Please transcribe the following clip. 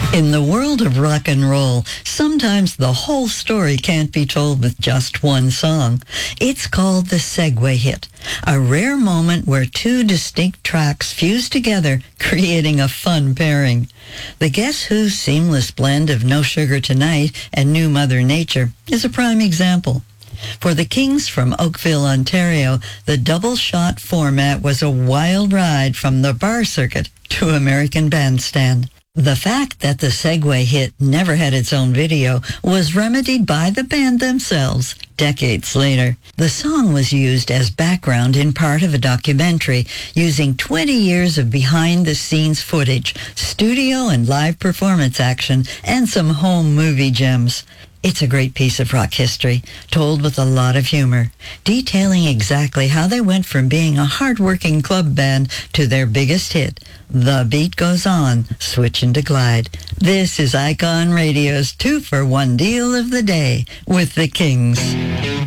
In the world of rock and roll, sometimes the whole story can't be told with just one song. It's called the segue hit, a rare moment where two distinct tracks fuse together, creating a fun pairing. The Guess Who's seamless blend of No Sugar Tonight and New Mother Nature is a prime example. For the Kings from Oakville, Ontario, the double shot format was a wild ride from the bar circuit to American Bandstand. The fact that the segue hit never had its own video was remedied by the band themselves decades later. The song was used as background in part of a documentary using 20 years of behind-the-scenes footage, studio and live performance action, and some home movie gems. It's a great piece of rock history, told with a lot of humor, detailing exactly how they went from being a hard-working club band to their biggest hit, The Beat Goes On, Switchin' to Glide. This is Icon Radio's 2-for-1 deal of the day with the Kings.